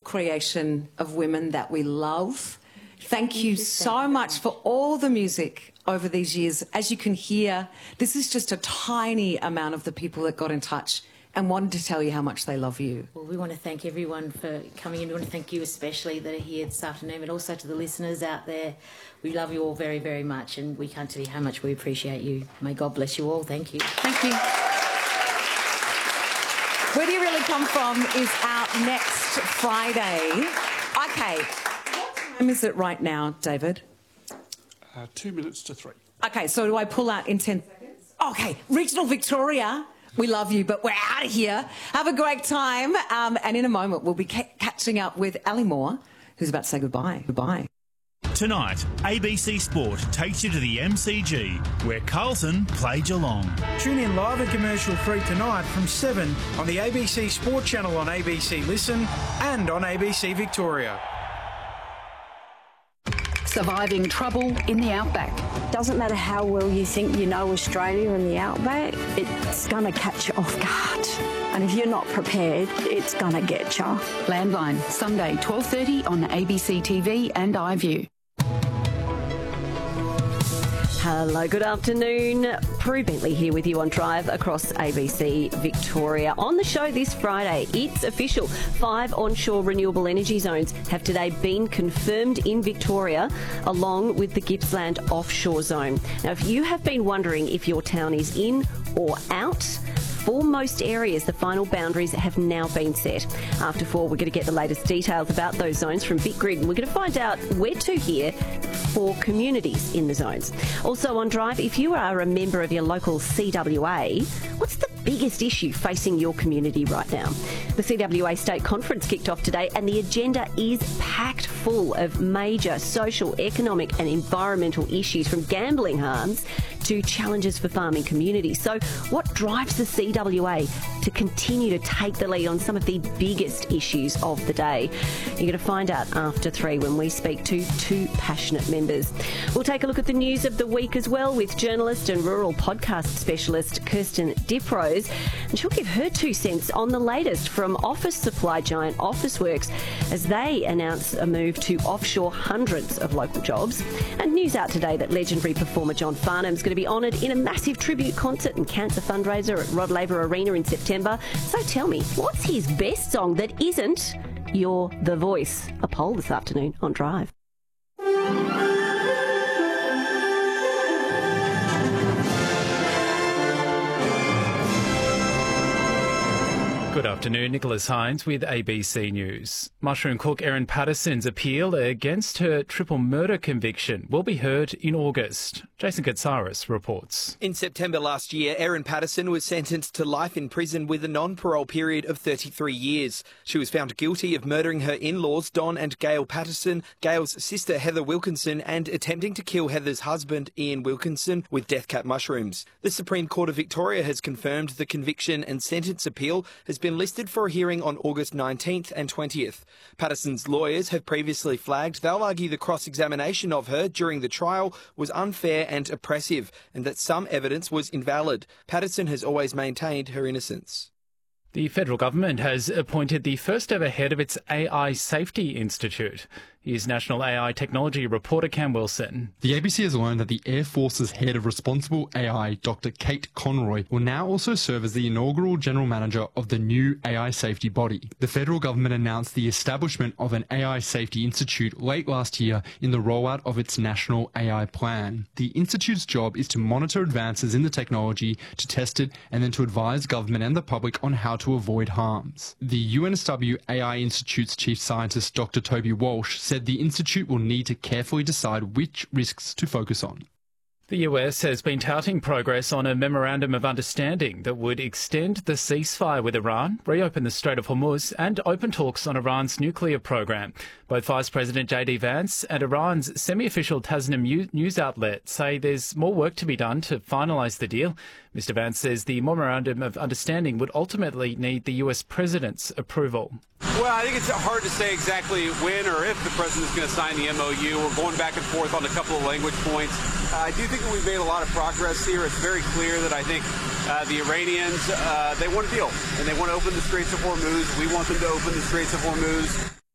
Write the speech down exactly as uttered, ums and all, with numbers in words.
creation of women that we love. Thank you so much for all the music over these years. As you can hear, this is just a tiny amount of the people that got in touch and wanted to tell you how much they love you. Well, we want to thank everyone for coming in. We want to thank you especially that are here this afternoon, but also to the listeners out there. We love you all very, very much, and we can't tell you how much we appreciate you. May God bless you all. Thank you. Thank you. Where Do You Really Come From is out next Friday. Okay, what time is it right now, David? Uh, two minutes to three. Okay, so do I pull out in ten seconds? Okay, Regional Victoria, we love you, but we're out of here. Have a great time. Um, and in a moment, we'll be ca- catching up with Ali Moore, who's about to say goodbye. Goodbye. Tonight, A B C Sport takes you to the M C G, where Carlton play Geelong. Tune in live and commercial-free tonight from seven on the A B C Sport channel on A B C Listen and on A B C Victoria. Surviving trouble in the outback. Doesn't matter how well you think you know Australia and the outback, it's going to catch you off guard. And if you're not prepared, it's going to get you. Landline, Sunday, twelve thirty on A B C T V and iView. Hello, good afternoon. Prue Bentley here with you on Drive across A B C Victoria. On the show this Friday, it's official. Five onshore renewable energy zones have today been confirmed in Victoria, along with the Gippsland offshore zone. Now, if you have been wondering if your town is in or out, for most areas, the final boundaries have now been set. After four, we're going to get the latest details about those zones from VicGrid, and we're going to find out where to here for communities in the zones. Also on Drive, if you are a member of your local C W A, what's the biggest issue facing your community right now? The C W A State Conference kicked off today, and the agenda is packed full of major social, economic and environmental issues, from gambling harms to challenges for farming communities. So what drives the C W A to continue to take the lead on some of the biggest issues of the day? You're going to find out after three when we speak to two passionate members. We'll take a look at the news of the week as well with journalist and rural podcast specialist Kirsten Diprose, and she'll give her two cents on the latest from office supply giant Officeworks as they announce a move to offshore hundreds of local jobs. And news out today that legendary performer John Farnham's going to be honoured in a massive tribute concert and cancer fundraiser at Rod Laver Arena in September. So tell me, what's his best song that isn't You're the Voice? A poll this afternoon on Drive. Good afternoon, Nicholas Hines with A B C News. Mushroom cook Erin Patterson's appeal against her triple murder conviction will be heard in August. Jason Katsaris reports. In September last year, Erin Patterson was sentenced to life in prison with a non-parole period of thirty-three years. She was found guilty of murdering her in-laws Don and Gail Patterson, Gail's sister Heather Wilkinson, and attempting to kill Heather's husband Ian Wilkinson with death cap mushrooms. The Supreme Court of Victoria has confirmed the conviction and sentence appeal has been listed for a hearing on August nineteenth and twentieth. Patterson's lawyers have previously flagged they'll argue the cross-examination of her during the trial was unfair and oppressive, and that some evidence was invalid. Patterson has always maintained her innocence. The federal government has appointed the first ever head of its A I Safety Institute. Here's National A I Technology reporter Cam Wilson. The A B C has learned that the Air Force's head of responsible A I, Doctor Kate Conroy, will now also serve as the inaugural general manager of the new A I safety body. The federal government announced the establishment of an A I Safety Institute late last year in the rollout of its national A I plan. The institute's job is to monitor advances in the technology, to test it, and then to advise government and the public on how to avoid harms. The U N S W A I Institute's chief scientist, Doctor Toby Walsh, said the institute will need to carefully decide which risks to focus on. The U S has been touting progress on a memorandum of understanding that would extend the ceasefire with Iran, reopen the Strait of Hormuz and open talks on Iran's nuclear program. Both Vice President J D Vance and Iran's semi-official Tasnim news outlet say there's more work to be done to finalise the deal. Mister Vance says the memorandum of understanding would ultimately need the U S president's approval. Well, I think it's hard to say exactly when or if the president's going to sign the M O U. We're going back and forth on a couple of language points. Uh, I do think that we've made a lot of progress here. It's very clear that I think uh, the Iranians, uh, they want a deal, and they want to open the Straits of Hormuz. We want them to open the Straits of Hormuz.